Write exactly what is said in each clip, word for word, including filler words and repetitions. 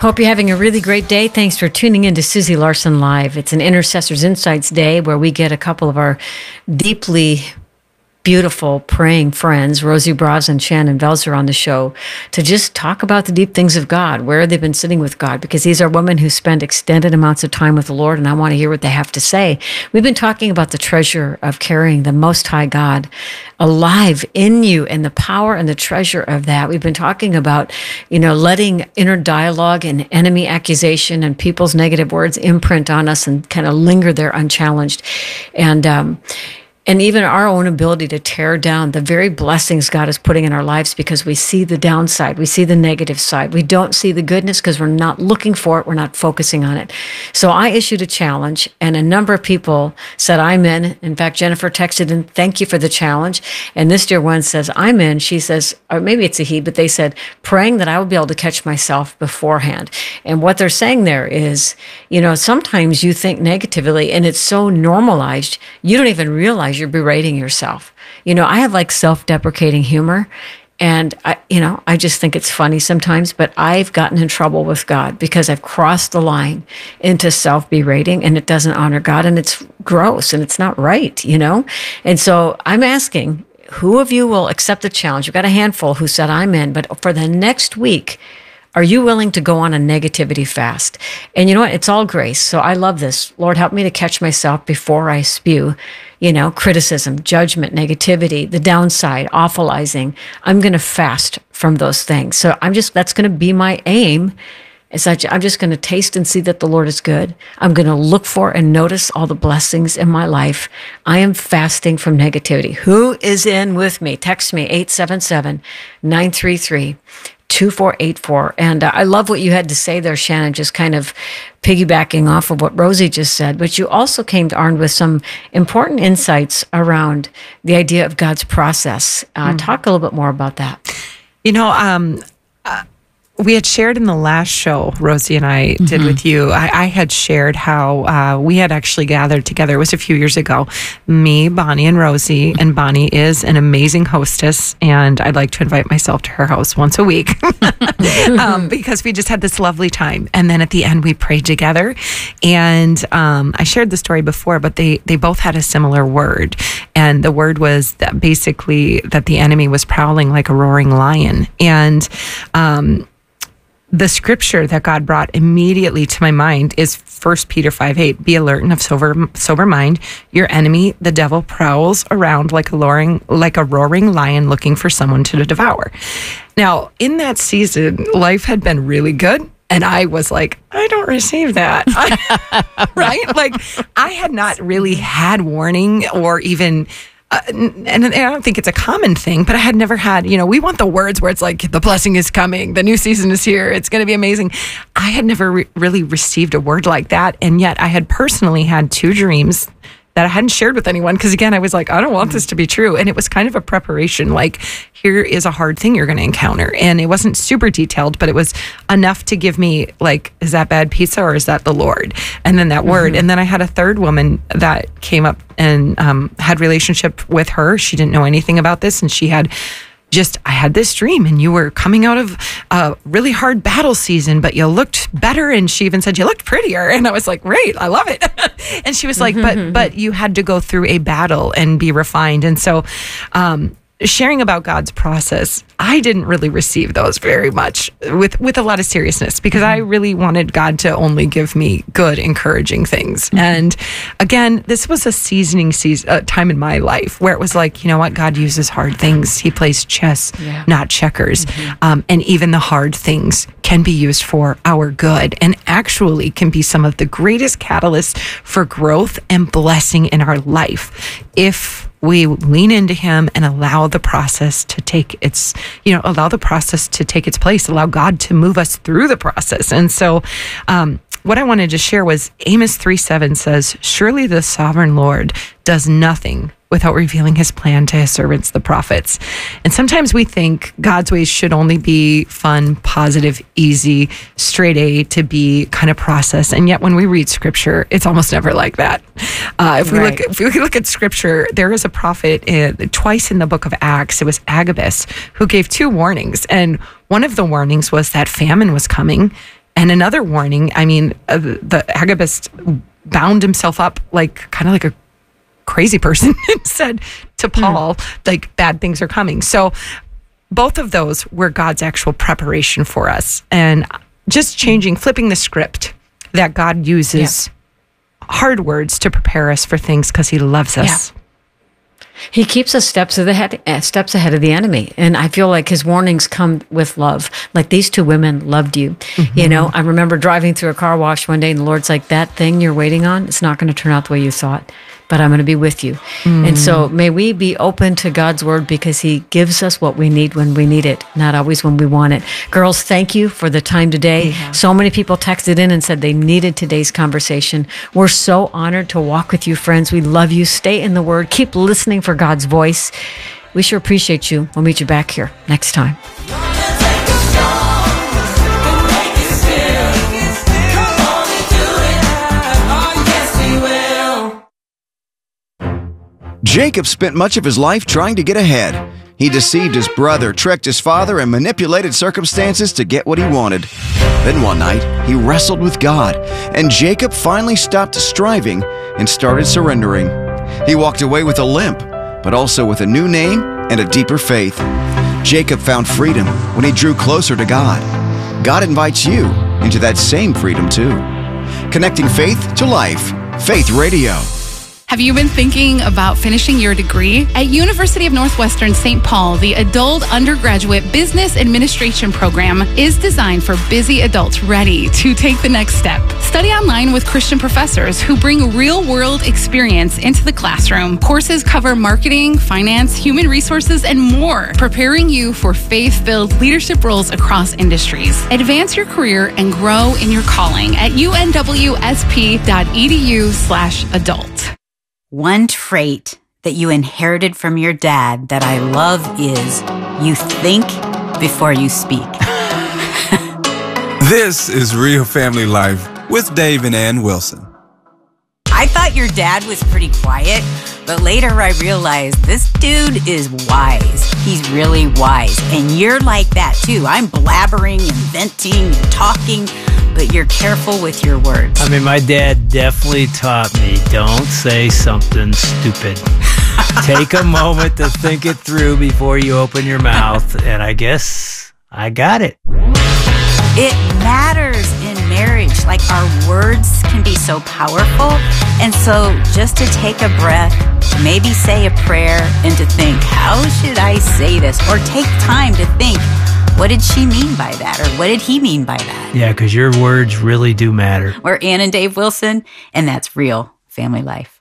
Hope you're having a really great day. Thanks for tuning in to Susie Larson Live. It's an Intercessors Insights Day where we get a couple of our deeply beautiful praying friends, Rosie Braz and Shannon Velzer, on the show to just talk about the deep things of God, where they've been sitting with God, because these are women who spend extended amounts of time with the Lord, and I want to hear what they have to say. We've been talking about the treasure of carrying the Most High God alive in you and the power and the treasure of that. We've been talking about, you know, letting inner dialogue and enemy accusation and people's negative words imprint on us and kind of linger there unchallenged. And, um, And even our own ability to tear down the very blessings God is putting in our lives, because we see the downside, we see the negative side. We don't see the goodness because we're not looking for it, we're not focusing on it. So I issued a challenge, and a number of people said, I'm in. In fact, Jennifer texted in, thank you for the challenge. And this dear one says, I'm in. She says, or maybe it's a he, but they said, praying that I would be able to catch myself beforehand. And what they're saying there is, you know, sometimes you think negatively, and it's so normalized, you don't even realize you're berating yourself. You know, I have like self-deprecating humor, and I, you know, I just think it's funny sometimes, but I've gotten in trouble with God because I've crossed the line into self-berating, and it doesn't honor God, and it's gross, and it's not right, you know? And so I'm asking, who of you will accept the challenge? We've got a handful who said I'm in, but for the next week, are you willing to go on a negativity fast? And you know what? It's all grace. So I love this. Lord, help me to catch myself before I spew, you know, criticism, judgment, negativity, the downside, awfulizing. I'm going to fast from those things. So I'm just, that's going to be my aim. Is that I'm just going to taste and see that the Lord is good. I'm going to look for and notice all the blessings in my life. I am fasting from negativity. Who is in with me? Text me, eight seven seven, nine three three, two four eight four. And uh, I love what you had to say there, Shannon, just kind of piggybacking off of what Rosie just said. But you also came armed with some important insights around the idea of God's process. Uh, mm-hmm. Talk a little bit more about that. You know, um, uh, we had shared in the last show, Rosie and I did mm-hmm. with you, I, I had shared how uh, we had actually gathered together. It was a few years ago. Me, Bonnie, and Rosie. And Bonnie is an amazing hostess, and I'd like to invite myself to her house once a week um, because we just had this lovely time. And then at the end, we prayed together. And um, I shared the story before, but they, they both had a similar word. And the word was that basically that the enemy was prowling like a roaring lion. And um the scripture that God brought immediately to my mind is First Peter five eight. Be alert and of sober, sober mind. Your enemy, the devil, prowls around like a roaring, like a roaring lion looking for someone to devour. Now, in that season, life had been really good. And I was like, I don't receive that. Right? Like, I had not really had warning or even... Uh, and, and I don't think it's a common thing, but I had never had, you know, we want the words where it's like, the blessing is coming, the new season is here, it's going to be amazing. I had never re- really received a word like that. And yet I had personally had two dreams that I hadn't shared with anyone. Because again, I was like, I don't want this to be true. And it was kind of a preparation, like, here is a hard thing you're going to encounter. And it wasn't super detailed, but it was enough to give me like, is that bad pizza or is that the Lord? And then that mm-hmm. word. And then I had a third woman that came up and um, had relationship with her. She didn't know anything about this. And she had just, I had this dream and you were coming out of a really hard battle season, but you looked better. And she even said, you looked prettier. And I was like, great, I love it. And she was like, but, but you had to go through a battle and be refined. And so, um, sharing about God's process, I didn't really receive those very much with, with a lot of seriousness, because I really wanted God to only give me good, encouraging things. Mm-hmm. And again, this was a seasoning season, uh, time in my life where it was like, you know what, God uses hard things. He plays chess, yeah. not checkers. Mm-hmm. Um, and even the hard things can be used for our good and actually can be some of the greatest catalysts for growth and blessing in our life if we lean into him and allow the process to take its, you know, allow the process to take its place, allow God to move us through the process. And so, um, what I wanted to share was Amos three seven says, surely the sovereign Lord does nothing without revealing his plan to his servants, the prophets. And sometimes we think God's ways should only be fun, positive, easy, straight A to B kind of process. And yet when we read scripture, it's almost never like that. Uh, if we right. look, if we look at scripture, there is a prophet uh, twice in the book of Acts. It was Agabus who gave two warnings. And one of the warnings was that famine was coming. And another warning, I mean, uh, the Agabus bound himself up like kind of like a crazy person and said to Paul, mm. like, bad things are coming. So both of those were God's actual preparation for us. And just changing, flipping the script that God uses yeah. hard words to prepare us for things because he loves us. Yeah. He keeps us steps ahead, steps ahead of the enemy. And I feel like his warnings come with love. Like these two women loved you. Mm-hmm. You know, I remember driving through a car wash one day and the Lord's like, that thing you're waiting on, it's not going to turn out the way you thought, but I'm going to be with you. Mm. And so may we be open to God's word because he gives us what we need when we need it, not always when we want it. Girls, thank you for the time today. Yeah. So many people texted in and said they needed today's conversation. We're so honored to walk with you, friends. We love you. Stay in the word. Keep listening for God's voice. We sure appreciate you. We'll meet you back here next time. Jacob spent much of his life trying to get ahead. He deceived his brother, tricked his father, and manipulated circumstances to get what he wanted. Then one night, he wrestled with God, and Jacob finally stopped striving and started surrendering. He walked away with a limp, but also with a new name and a deeper faith. Jacob found freedom when he drew closer to God. God invites you into that same freedom too. Connecting faith to life. Faith Radio. Have you been thinking about finishing your degree? At University of Northwestern Saint Paul, the Adult Undergraduate Business Administration program is designed for busy adults ready to take the next step. Study online with Christian professors who bring real-world experience into the classroom. Courses cover marketing, finance, human resources, and more, preparing you for faith-filled leadership roles across industries. Advance your career and grow in your calling at U N W S P dot E D U slash adult. One trait that you inherited from your dad that I love is you think before you speak. This is Real Family Life with Dave and Ann Wilson. I thought your dad was pretty quiet, but later I realized this dude is wise. He's really wise. And you're like that too. I'm blabbering and venting and talking, but you're careful with your words. I mean, my dad definitely taught me, don't say something stupid. Take a moment to think it through before you open your mouth. And I guess I got it. It matters in marriage. Like, our words can be so powerful. And so just to take a breath, maybe say a prayer, and to think, how should I say this? Or take time to think, what did she mean by that? Or what did he mean by that? Yeah, because your words really do matter. We're Ann and Dave Wilson, and that's Real Family Life.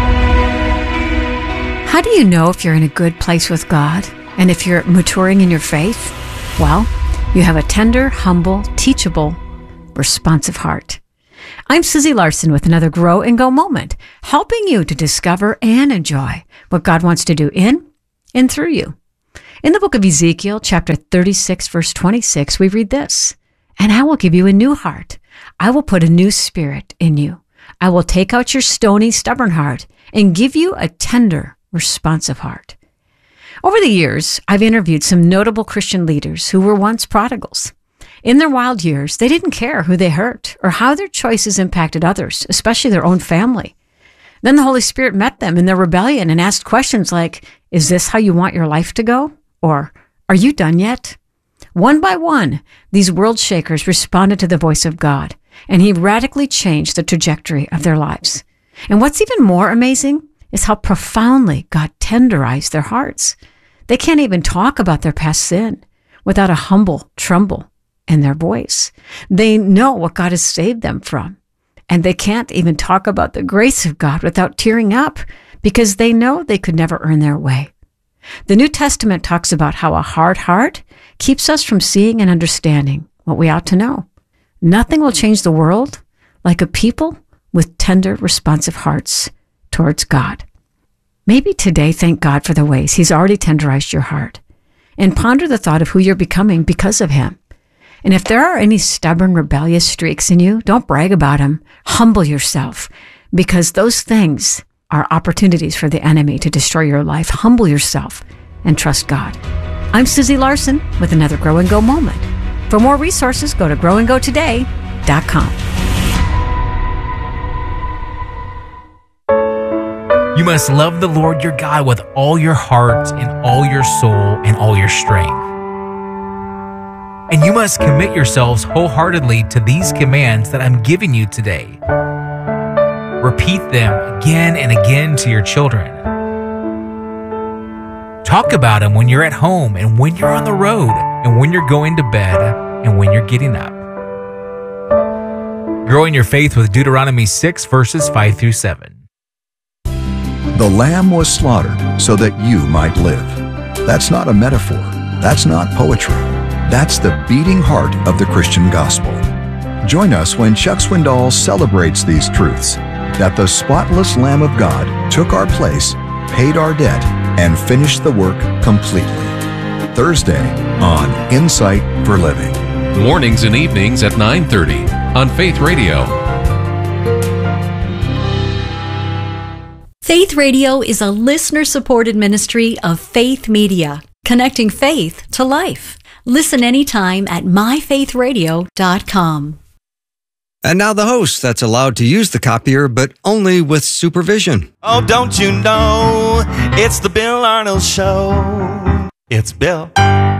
How do you know if you're in a good place with God and if you're maturing in your faith? Well, you have a tender, humble, teachable, responsive heart. I'm Susie Larson with another Grow and Go moment, helping you to discover and enjoy what God wants to do in and through you. In the book of Ezekiel, chapter thirty-six, verse twenty-six, we read this, "And I will give you a new heart. I will put a new spirit in you. I will take out your stony, stubborn heart and give you a tender, responsive heart." Over the years, I've interviewed some notable Christian leaders who were once prodigals. In their wild years, they didn't care who they hurt or how their choices impacted others, especially their own family. Then the Holy Spirit met them in their rebellion and asked questions like, "Is this how you want your life to go?" Or, "Are you done yet?" One by one, these world shakers responded to the voice of God, and he radically changed the trajectory of their lives. And what's even more amazing is how profoundly God tenderized their hearts. They can't even talk about their past sin without a humble tremble in their voice. They know what God has saved them from, and they can't even talk about the grace of God without tearing up because they know they could never earn their way. The New Testament talks about how a hard heart keeps us from seeing and understanding what we ought to know. Nothing will change the world like a people with tender, responsive hearts towards God. Maybe today, thank God for the ways He's already tenderized your heart, and ponder the thought of who you're becoming because of Him. And if there are any stubborn, rebellious streaks in you, don't brag about them. Humble yourself, because those things are opportunities for the enemy to destroy your life. Humble yourself and trust God. I'm Susie Larson with another Grow and Go moment. For more resources, go to grow and go today dot com. You must love the Lord your God with all your heart and all your soul and all your strength. And you must commit yourselves wholeheartedly to these commands that I'm giving you today. Repeat them again and again to your children. Talk about them when you're at home and when you're on the road and when you're going to bed and when you're getting up. Grow in your faith with Deuteronomy six, verses five through seven. The Lamb was slaughtered so that you might live. That's not a metaphor. That's not poetry. That's the beating heart of the Christian gospel. Join us when Chuck Swindoll celebrates these truths, that the spotless Lamb of God took our place, paid our debt, and finished the work completely. Thursday on Insight for Living. Mornings and evenings at nine thirty on Faith Radio. Faith Radio is a listener-supported ministry of Faith Media, connecting faith to life. Listen anytime at my faith radio dot com. And now the host that's allowed to use the copier, but only with supervision. Oh, don't you know, it's the Bill Arnold Show. It's Bill